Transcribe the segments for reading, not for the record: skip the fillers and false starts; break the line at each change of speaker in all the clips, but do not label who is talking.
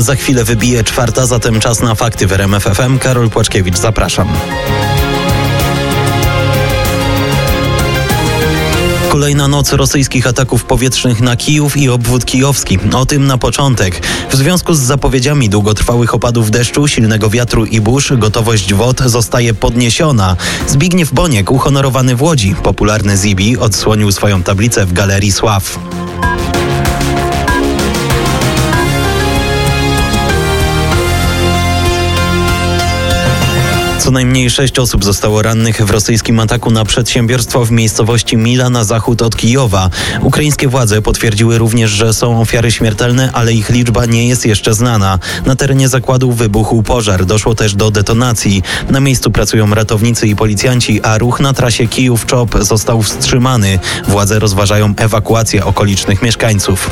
Za chwilę wybije 4, zatem czas na fakty w RMF FM. Karol Płaczkiewicz, zapraszam. Kolejna noc rosyjskich ataków powietrznych na Kijów i obwód kijowski. O tym na początek. W związku z zapowiedziami długotrwałych opadów deszczu, silnego wiatru i burz, gotowość wod zostaje podniesiona. Zbigniew Boniek, uhonorowany w Łodzi, popularny Zibi, odsłonił swoją tablicę w Galerii Sław. Co najmniej 6 osób zostało rannych w rosyjskim ataku na przedsiębiorstwo w miejscowości Mila na zachód od Kijowa. Ukraińskie władze potwierdziły również, że są ofiary śmiertelne, ale ich liczba nie jest jeszcze znana. Na terenie zakładu wybuchł pożar. Doszło też do detonacji. Na miejscu pracują ratownicy i policjanci, a ruch na trasie Kijów-Czop został wstrzymany. Władze rozważają ewakuację okolicznych mieszkańców.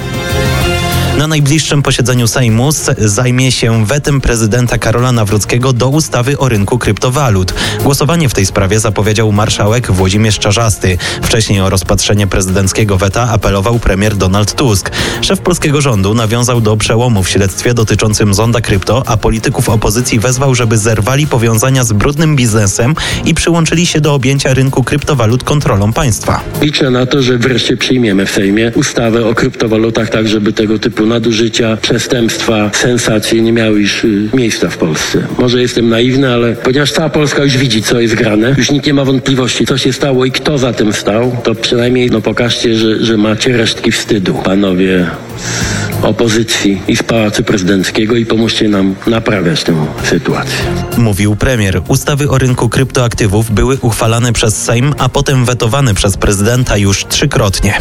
Na najbliższym posiedzeniu Sejmu zajmie się wetem prezydenta Karola Nawrockiego do ustawy o rynku kryptowalut. Głosowanie w tej sprawie zapowiedział marszałek Włodzimierz Czarzasty. Wcześniej o rozpatrzenie prezydenckiego weta apelował premier Donald Tusk. Szef polskiego rządu nawiązał do przełomu w śledztwie dotyczącym zonda krypto, a polityków opozycji wezwał, żeby zerwali powiązania z brudnym biznesem i przyłączyli się do objęcia rynku kryptowalut kontrolą państwa.
Liczę na to, że wreszcie przyjmiemy w Sejmie ustawę o kryptowalutach, tak żeby tego typu nadużycia, przestępstwa, sensacje nie miały już miejsca w Polsce. Może jestem naiwny, ale ponieważ cała Polska już widzi, co jest grane, już nikt nie ma wątpliwości, co się stało i kto za tym stał, to przynajmniej pokażcie, że macie resztki wstydu, panowie z opozycji i z Pałacu Prezydenckiego, i pomóżcie nam naprawiać tę sytuację.
Mówił premier. Ustawy o rynku kryptoaktywów były uchwalane przez Sejm, a potem wetowane przez prezydenta już 3-krotnie.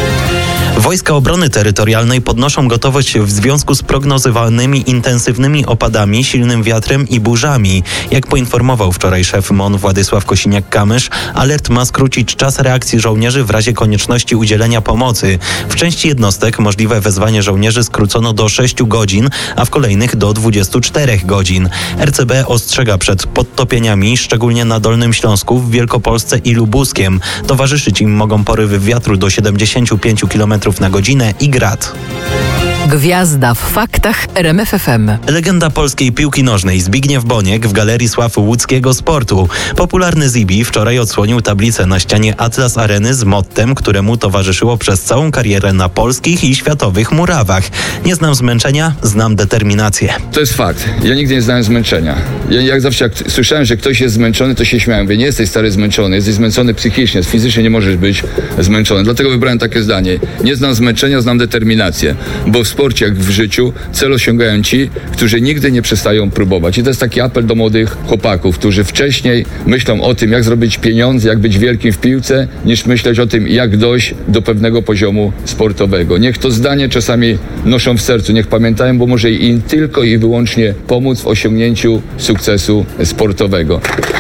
Wojska Obrony Terytorialnej podnoszą gotowość w związku z prognozowanymi intensywnymi opadami, silnym wiatrem i burzami. Jak poinformował wczoraj szef MON Władysław Kosiniak-Kamysz, alert ma skrócić czas reakcji żołnierzy w razie konieczności udzielenia pomocy. W części jednostek możliwe wezwanie żołnierzy skrócono do 6 godzin, a w kolejnych do 24 godzin. RCB ostrzega przed podtopieniami, szczególnie na Dolnym Śląsku, w Wielkopolsce i Lubuskiem. Towarzyszyć im mogą porywy wiatru do 75 km na godzinę i grad.
Gwiazda w faktach RMF FM.
Legenda polskiej piłki nożnej Zbigniew Boniek w Galerii Sław łódzkiego sportu. Popularny Zibi wczoraj odsłonił tablicę na ścianie Atlas Areny z mottem, któremu towarzyszyło przez całą karierę na polskich i światowych murawach. Nie znam zmęczenia, znam determinację.
To jest fakt. Ja nigdy nie znałem zmęczenia. Jak zawsze jak słyszałem, że ktoś jest zmęczony, to się śmiałem. Mówię, nie jesteś stary zmęczony, jesteś zmęczony psychicznie, fizycznie nie możesz być zmęczony. Dlatego wybrałem takie zdanie. Nie znam zmęczenia, znam determinację. Bo w sporcie, jak w życiu, cel osiągają ci, którzy nigdy nie przestają próbować. I to jest taki apel do młodych chłopaków, którzy wcześniej myślą o tym, jak zrobić pieniądze, jak być wielkim w piłce, niż myśleć o tym, jak dojść do pewnego poziomu sportowego. Niech to zdanie czasami noszą w sercu, niech pamiętają, bo może im tylko i wyłącznie pomóc w osiągnięciu sukcesu sportowego.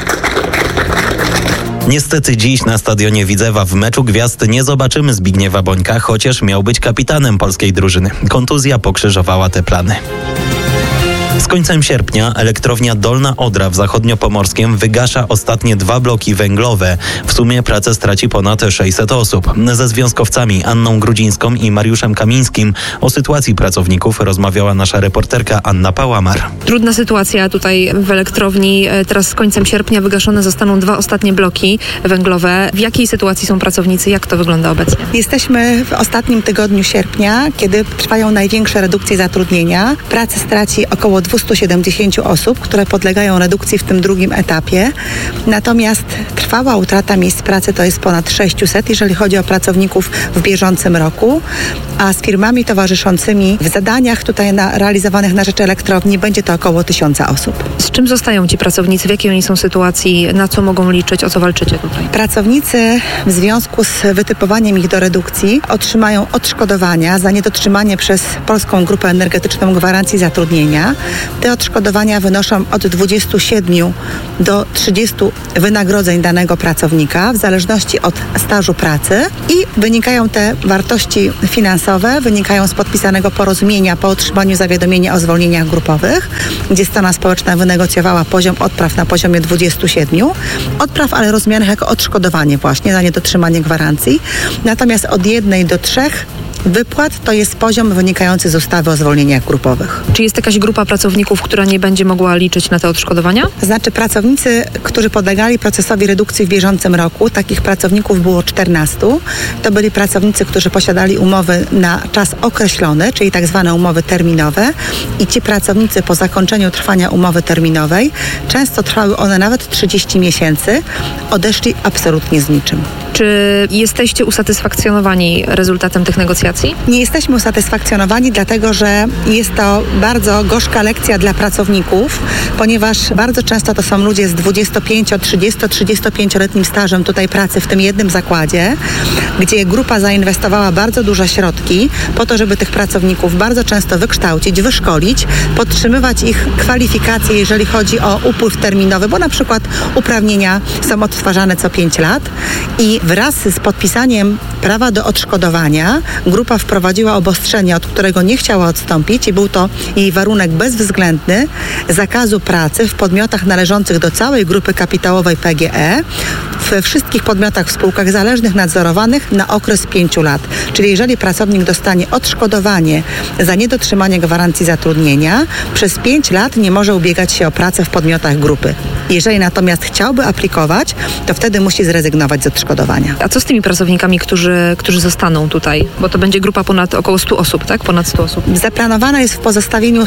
Niestety dziś na stadionie Widzewa w meczu gwiazd nie zobaczymy Zbigniewa Bońka, chociaż miał być kapitanem polskiej drużyny. Kontuzja pokrzyżowała te plany. Z końcem sierpnia elektrownia Dolna Odra w Zachodniopomorskiem wygasza ostatnie 2 bloki węglowe. W sumie pracę straci ponad 600 osób. Ze związkowcami Anną Grudzińską i Mariuszem Kamińskim o sytuacji pracowników rozmawiała nasza reporterka Anna Pałamar.
Trudna sytuacja tutaj w elektrowni. Teraz z końcem sierpnia wygaszone zostaną 2 ostatnie bloki węglowe. W jakiej sytuacji są pracownicy? Jak to wygląda obecnie?
Jesteśmy w ostatnim tygodniu sierpnia, kiedy trwają największe redukcje zatrudnienia. Pracę straci około 270 osób, które podlegają redukcji w tym drugim etapie. Natomiast trwała utrata miejsc pracy to jest ponad 600, jeżeli chodzi o pracowników w bieżącym roku, a z firmami towarzyszącymi w zadaniach tutaj realizowanych na rzecz elektrowni będzie to około 1000 osób.
Z czym zostają ci pracownicy? W jakiej oni są sytuacji? Na co mogą liczyć? O co walczycie tutaj?
Pracownicy w związku z wytypowaniem ich do redukcji otrzymają odszkodowania za niedotrzymanie przez Polską Grupę Energetyczną gwarancji zatrudnienia. Te odszkodowania wynoszą od 27 do 30 wynagrodzeń danego pracownika w zależności od stażu pracy i wynikają te wartości finansowe, wynikają z podpisanego porozumienia po otrzymaniu zawiadomienia o zwolnieniach grupowych, gdzie strona społeczna wynegocjowała poziom odpraw na poziomie 27 odpraw, ale rozumianych jako odszkodowanie właśnie za niedotrzymanie gwarancji. Natomiast od 1 do 3 wypłat to jest poziom wynikający z ustawy o zwolnieniach grupowych.
Czy jest jakaś grupa pracowników, która nie będzie mogła liczyć na te odszkodowania?
Znaczy pracownicy, którzy podlegali procesowi redukcji w bieżącym roku, takich pracowników było 14. To byli pracownicy, którzy posiadali umowy na czas określony, czyli tak zwane umowy terminowe, i ci pracownicy po zakończeniu trwania umowy terminowej, często trwały one nawet 30 miesięcy, odeszli absolutnie z niczym.
Czy jesteście usatysfakcjonowani rezultatem tych negocjacji?
Nie jesteśmy usatysfakcjonowani, dlatego że jest to bardzo gorzka lekcja dla pracowników, ponieważ bardzo często to są ludzie z 25, 30, 35-letnim stażem tutaj pracy w tym jednym zakładzie, gdzie grupa zainwestowała bardzo duże środki po to, żeby tych pracowników bardzo często wykształcić, wyszkolić, podtrzymywać ich kwalifikacje, jeżeli chodzi o upływ terminowy, bo na przykład uprawnienia są odtwarzane co 5 lat i wraz z podpisaniem prawa do odszkodowania grupa wprowadziła obostrzenie, od którego nie chciała odstąpić i był to jej warunek bezwzględny zakazu pracy w podmiotach należących do całej grupy kapitałowej PGE, we wszystkich podmiotach w spółkach zależnych nadzorowanych na okres 5 lat. Czyli jeżeli pracownik dostanie odszkodowanie za niedotrzymanie gwarancji zatrudnienia, przez 5 lat nie może ubiegać się o pracę w podmiotach grupy. Jeżeli natomiast chciałby aplikować, to wtedy musi zrezygnować z odszkodowania.
A co z tymi pracownikami, którzy zostaną tutaj? Bo to będzie grupa ponad około 100 osób, tak? Ponad 100 osób.
Zaplanowane jest w pozostawieniu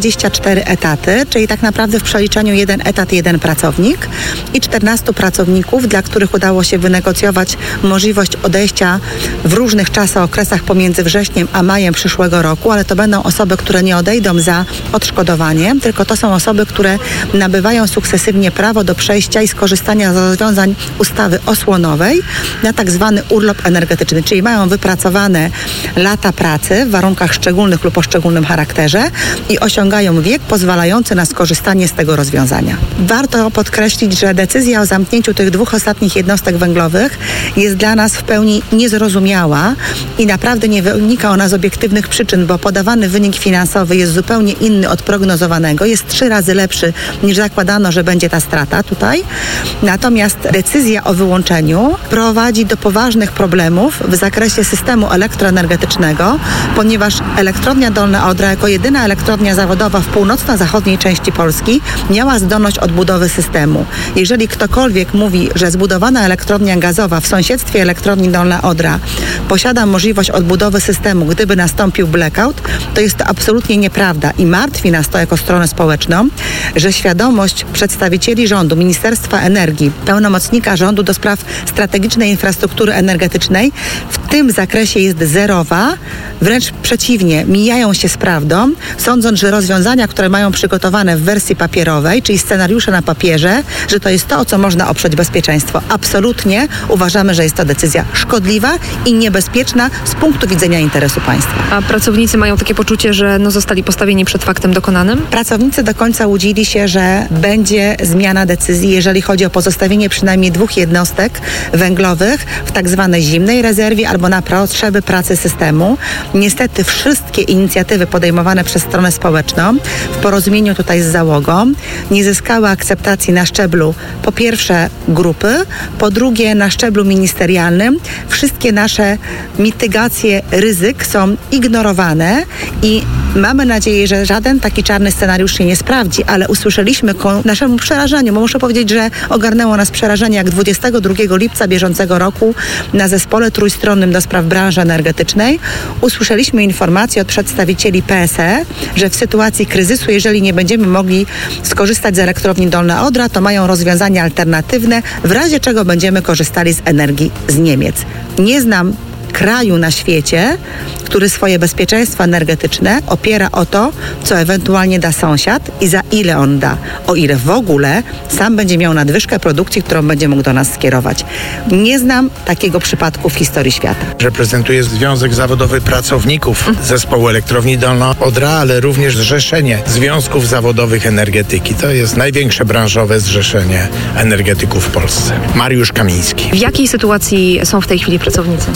124 etaty, czyli tak naprawdę w przeliczeniu 1 etat, 1 pracownik i 14 pracowników, dla których udało się wynegocjować możliwość odejścia w różnych okresach pomiędzy wrześniem a majem przyszłego roku, ale to będą osoby, które nie odejdą za odszkodowaniem, tylko to są osoby, które nabywają sukcesywnie prawo do przejścia i skorzystania z rozwiązań ustawy osłonowej na tak zwany urlop energetyczny, czyli mają wypracowane lata pracy w warunkach szczególnych lub o szczególnym charakterze i osiągają wiek pozwalający na skorzystanie z tego rozwiązania. Warto podkreślić, że decyzja o zamknięciu tych 2 ostatnich jednostek węglowych jest dla nas w pełni niezrozumiała i naprawdę nie wynika ona z obiektywnych przyczyn, bo podawany wynik finansowy jest zupełnie inny od prognozowanego, jest 3 razy lepszy niż zakładano, że będzie ta strata tutaj. Natomiast decyzja o wyłączeniu prowadzi do poważnych problemów w zakresie systemu elektroenergetycznego, ponieważ elektrownia Dolna Odra jako jedyna elektrownia zawodowa w północno-zachodniej części Polski miała zdolność odbudowy systemu. Jeżeli ktokolwiek mówi, że zbudowana elektrownia gazowa w sąsiedztwie elektrowni Dolna Odra posiada możliwość odbudowy systemu, gdyby nastąpił blackout, to jest to absolutnie nieprawda i martwi nas to jako stronę społeczną, że świadomość przedstawicieli rządu, Ministerstwa Energii, pełnomocnika rządu do spraw strategicznej infrastruktury energetycznej w tym zakresie jest zerowa, wręcz przeciwnie, mijają się z prawdą, sądząc, że rozwiązania, które mają przygotowane w wersji papierowej, czyli scenariusze na papierze, że to jest to, o co można oprzeć bezpieczeństwo. Absolutnie uważamy, że jest to decyzja szkodliwa i niebezpieczna z punktu widzenia interesu państwa.
A pracownicy mają takie poczucie, że zostali postawieni przed faktem dokonanym?
Pracownicy do końca łudzili się, że będzie zmiana decyzji, jeżeli chodzi o pozostawienie przynajmniej 2 jednostek węglowych w tak zwanej zimnej rezerwie albo na potrzeby pracy systemu. Niestety wszystkie inicjatywy podejmowane przez stronę społeczną w porozumieniu tutaj z załogą nie zyskały akceptacji na szczeblu po pierwsze grupy, po drugie na szczeblu ministerialnym. Wszystkie nasze mitygacje ryzyk są ignorowane i mamy nadzieję, że żaden taki czarny scenariusz się nie sprawdzi, ale usłyszeliśmy ku naszemu przerażeniu, bo muszę powiedzieć, że ogarnęło nas przerażenie, jak 22 lipca bieżącego roku na zespole trójstronnym do spraw branży energetycznej usłyszeliśmy informację od przedstawicieli PSE, że w sytuacji kryzysu, jeżeli nie będziemy mogli skorzystać z elektrowni Dolna Odra, to mają rozwiązania alternatywne, w razie czego będziemy korzystali z energii z Niemiec. Nie znam kraju na świecie, który swoje bezpieczeństwo energetyczne opiera o to, co ewentualnie da sąsiad i za ile on da. O ile w ogóle sam będzie miał nadwyżkę produkcji, którą będzie mógł do nas skierować. Nie znam takiego przypadku w historii świata.
Reprezentuję Związek Zawodowy Pracowników Zespołu Elektrowni Dolna Odra, ale również Zrzeszenie Związków Zawodowych Energetyki. To jest największe branżowe zrzeszenie energetyków w Polsce. Mariusz Kamiński.
W jakiej sytuacji są w tej chwili pracownicy?
Sytuacja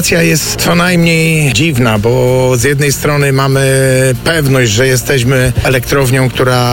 sytuacja jest co najmniej dziwna, bo z jednej strony mamy pewność, że jesteśmy elektrownią, która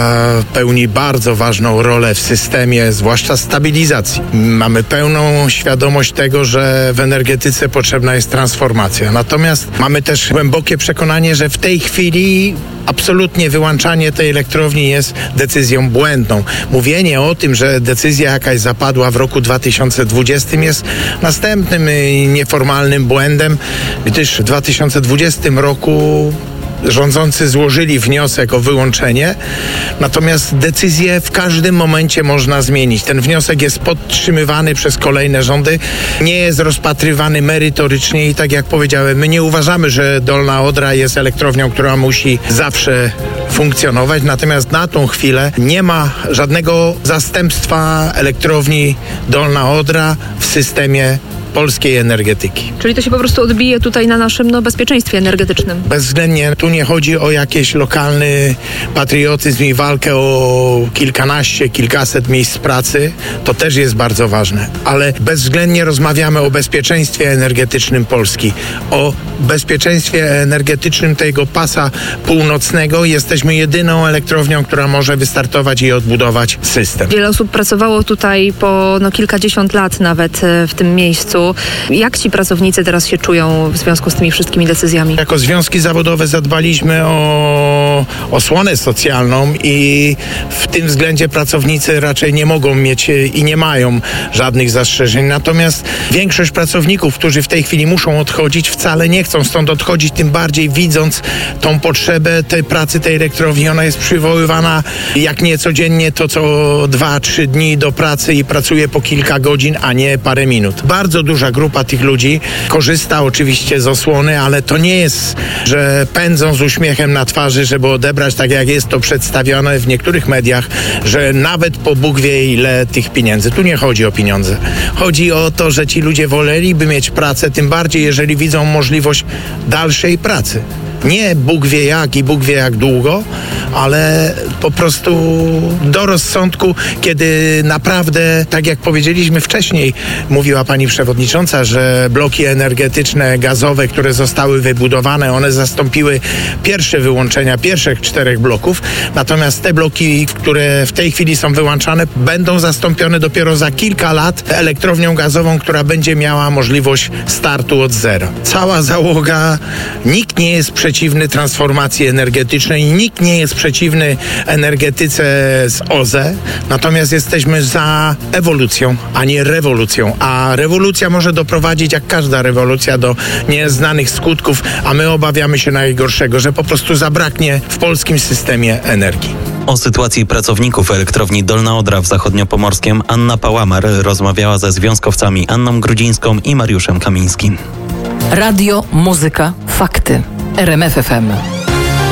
pełni bardzo ważną rolę w systemie, zwłaszcza stabilizacji. Mamy pełną świadomość tego, że w energetyce potrzebna jest transformacja. Natomiast mamy też głębokie przekonanie, że w tej chwili absolutnie wyłączanie tej elektrowni jest decyzją błędną. Mówienie o tym, że decyzja jakaś zapadła w roku 2020 jest następnym nieformalnym błędem, gdyż w 2020 roku rządzący złożyli wniosek o wyłączenie, natomiast decyzję w każdym momencie można zmienić. Ten wniosek jest podtrzymywany przez kolejne rządy, nie jest rozpatrywany merytorycznie i tak jak powiedziałem, my nie uważamy, że Dolna Odra jest elektrownią, która musi zawsze funkcjonować, natomiast na tą chwilę nie ma żadnego zastępstwa elektrowni Dolna Odra w systemie polskiej energetyki.
Czyli to się po prostu odbije tutaj na naszym bezpieczeństwie energetycznym.
Bezwzględnie tu nie chodzi o jakiś lokalny patriotyzm i walkę o kilkanaście, kilkaset miejsc pracy. To też jest bardzo ważne. Ale bezwzględnie rozmawiamy o bezpieczeństwie energetycznym Polski. O bezpieczeństwie energetycznym tego pasa północnego. Jesteśmy jedyną elektrownią, która może wystartować i odbudować system.
Wiele osób pracowało tutaj po kilkadziesiąt lat nawet w tym miejscu. Jak ci pracownicy teraz się czują w związku z tymi wszystkimi decyzjami?
Jako związki zawodowe zadbaliśmy o osłonę socjalną i w tym względzie pracownicy raczej nie mogą mieć i nie mają żadnych zastrzeżeń. Natomiast większość pracowników, którzy w tej chwili muszą odchodzić, wcale nie chcą stąd odchodzić, tym bardziej widząc tą potrzebę tej pracy, tej elektrowni. Ona jest przywoływana jak nie codziennie, to co 2-3 dni do pracy i pracuje po kilka godzin, a nie parę minut. Bardzo duża grupa tych ludzi korzysta oczywiście z osłony, ale to nie jest, że pędzą z uśmiechem na twarzy, żeby odebrać, tak jak jest to przedstawione w niektórych mediach, że nawet po Bóg wie ile tych pieniędzy. Tu nie chodzi o pieniądze. Chodzi o to, że ci ludzie woleliby mieć pracę, tym bardziej jeżeli widzą możliwość dalszej pracy. Nie Bóg wie jak i Bóg wie jak długo, ale po prostu do rozsądku, kiedy naprawdę, tak jak powiedzieliśmy wcześniej, mówiła pani przewodnicząca, że bloki energetyczne, gazowe, które zostały wybudowane, one zastąpiły pierwsze wyłączenia pierwszych 4 bloków, natomiast te bloki, które w tej chwili są wyłączane, będą zastąpione dopiero za kilka lat elektrownią gazową, która będzie miała możliwość startu od zera. Cała załoga, nikt nie jest przeciwny transformacji energetycznej, nikt nie jest przeciwny energetyce z OZE, natomiast jesteśmy za ewolucją, a nie rewolucją. A rewolucja może doprowadzić, jak każda rewolucja, do nieznanych skutków, a my obawiamy się najgorszego, że po prostu zabraknie w polskim systemie energii.
O sytuacji pracowników elektrowni Dolna Odra w Zachodniopomorskiem Anna Pałamar rozmawiała ze związkowcami Anną Grudzińską i Mariuszem Kamińskim.
Radio, muzyka, fakty. RMF FM.